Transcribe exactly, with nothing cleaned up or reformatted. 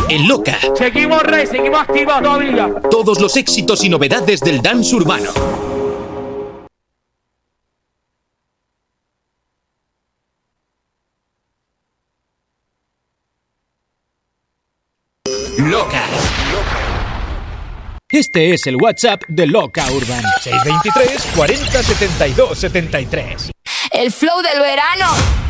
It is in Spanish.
en Loca. Seguimos, Rey, seguimos activos todavía. Todos los éxitos y novedades del dance urbano. Loca. Este es el WhatsApp de Loca Urban. seis dos tres, cuarenta, setenta y dos, setenta y tres. El flow del verano.